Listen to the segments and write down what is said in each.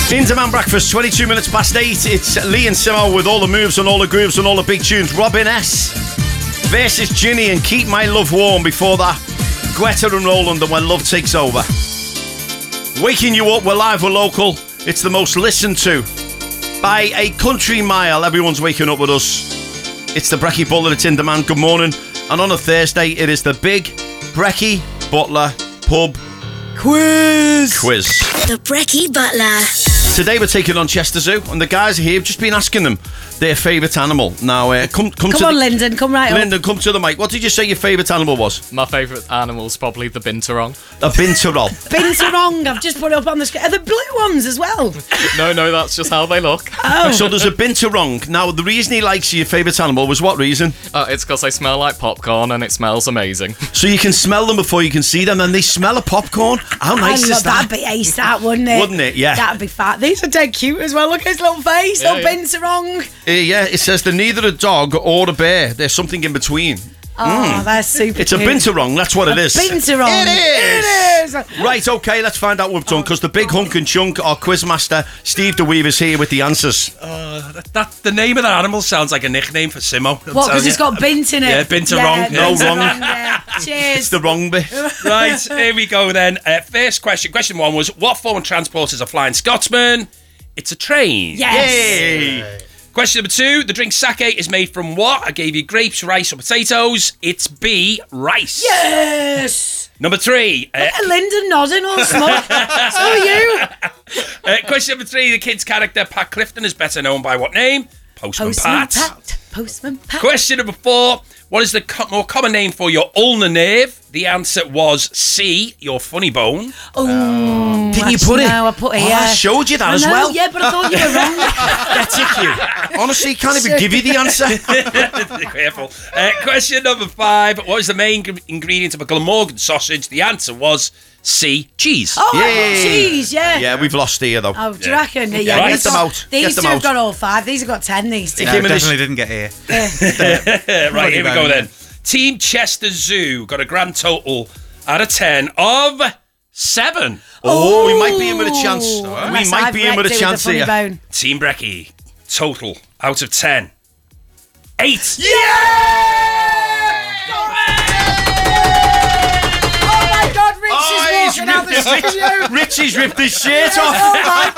In Demand Breakfast, 22 minutes past 8. It's Lee and Simo with all the moves and all the grooves and all the big tunes. Robin S. versus Ginny and Keep My Love Warm. Before that, Greta and Roland and When Love Takes Over. Waking you up, we're live, we're local. It's the most listened to by a country mile. Everyone's waking up with us. It's the Brecky Butler, it's In Demand. Good morning. And on a Thursday, it is the big Brecky Butler Pub Quiz. The Brecky Butler. Today we're taking on Chester Zoo, and the guys here have just been asking them their favourite animal. Now, come on, Lyndon, come right up. Lyndon, come to the mic. What did you say your favourite animal was? My favourite animal is probably the binturong. A binturong. Binturong, I've just put it up on the screen. Are the blue ones as well? No, that's just how they look. Oh. So there's a binturong. Now, the reason he likes your favourite animal was what reason? It's because they smell like popcorn and it smells amazing. So you can smell them before you can see them, and they smell of popcorn. How nice is that? That'd be ace, that, wouldn't it? Wouldn't it? Yeah. That'd be fat. These are dead cute as well. Look at his little face, little binturong. Yeah, it says they're neither a dog or a bear. There's something in between. Oh, that's super It's cute. a binturong, that's what it is. Binturong. It is. Right, okay, let's find out what we've done, because the big hunk and chunk, our quizmaster, Steve DeWeaver's here with the answers. The name of that animal sounds like a nickname for Simo. What, because it's got bint in it? Yeah, binturong. No, wrong. Yeah. Cheers. It's the wrong bit. Right, here we go then. First question. Question 1 was, what form of transport is a Flying Scotsman? It's a train. Yes. Yay! Question number 2, the drink sake is made from what? I gave you grapes, rice or potatoes. It's B, rice. Yes. Number 3. Look at Lyndon nodding all smug. So are you. Question number 3, the kid's character, Pat Clifton, is better known by what name? Postman Pat. Postman Pat. Question number 4, what is the more common name for your ulnar nerve? The answer was C, your funny bone. Oh, didn't you put it? No, I put it, yeah. I showed you that as I know, well. yeah, but I thought you were wrong. That's it, you. Honestly, can't even give you the answer. Careful. Question number 5, what is the main ingredient of a Glamorgan sausage? The answer was C, cheese. Oh, Yay. cheese, yeah. Yeah, we've lost here, though. Oh, do you reckon? Yeah, right. get them out. These Get them two out. have got all 5. These have got 10, these two. It came in this- Definitely didn't get here. Right, here we go then. Team Chester Zoo got a grand total out of 10 of 7. Oh, we might be in with a chance. Unless We might I've be in with a wrecked it chance funny here. bone. Team Brecky, total out of 10. 8. Oh my God, Rich is walking out the studio. Richie's ripped his shirt off. Oh my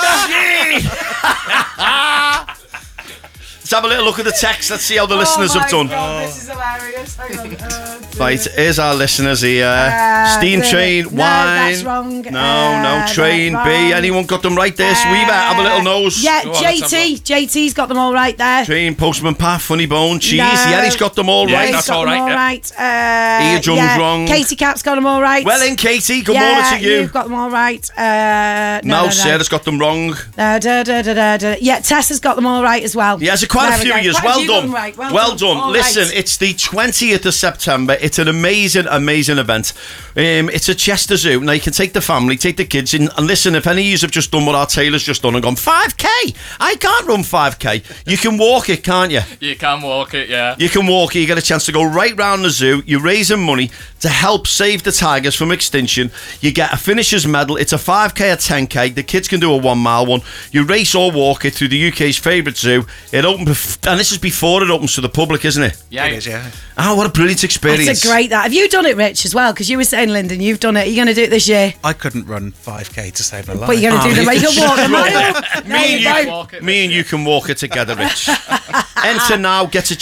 God. Let's have a little look at the text. Let's see how the listeners have done. God, this is hilarious. Hang on. Right, here's our listeners here. Steam Train, no, Wine. that's wrong. No, Train, that's B. wrong. Anyone got them right there? Sweeper, have a little nose. Yeah, Go on, let's have a JT's got them all right there. Train, Postman Pat, Funny Bone, Cheese. No. Yeah, he's got them all Yeah, right. He's that's got all them right, all yeah. right. Eardrum's wrong. Katie Cap's got them all right. Well in, Katie. Good yeah, morning to you. You've got them all right. No, Sarah's got them wrong. Yeah, Tessa's got them all right as well. Yeah, there's quite a There we few go. of yous. Quite a Well few done. got 'em right. Well done. All Listen, right. it's the 20th of September. It's an amazing event. It's a Chester Zoo. Now, you can take the family, take the kids in. And listen, if any of you have just done what our Taylor's just done and gone, 5K? I can't run 5K. You can walk it, can't you? You can walk it, yeah. You can walk it. You get a chance to go right round the zoo. You're raising money to help save the tigers from extinction. You get a finisher's medal. It's a 5K or 10K. The kids can do a 1 mile one. You race or walk it through the UK's favourite zoo. It opens, and this is before it opens to the public, isn't it? Yeah, It is, yeah. Oh, what a brilliant experience. It's a great that. Have you done it, Rich, as well? Because you were saying, Lyndon, you've done it. Are you going to do it this year? I couldn't run 5K to save my life. But you're going to do the you can walk the mile. Me and you can walk it together, Rich. Enter now. Get to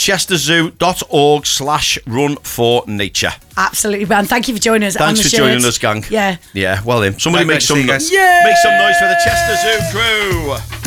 chesterzoo.org/run4nature. Absolutely, man. Thank you for joining us. Thanks on the for joining shirt. us, gang. Yeah. Yeah, well then. Somebody Great make to some see you guys. make some noise for the Chester Zoo crew.